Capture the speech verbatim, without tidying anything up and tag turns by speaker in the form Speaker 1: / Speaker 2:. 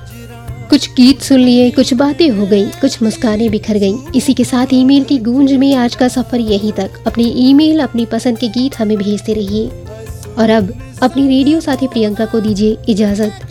Speaker 1: कुछ गीत सुन लिए, कुछ बातें हो गई, कुछ मुस्कानें बिखर गईं। इसी के साथ ईमेल की गूंज में आज का सफर यहीं तक। अपनी ईमेल, अपनी पसंद के गीत हमें भेजते रहिए। और अब अपनी रेडियो साथी प्रियंका को दीजिए इजाजत।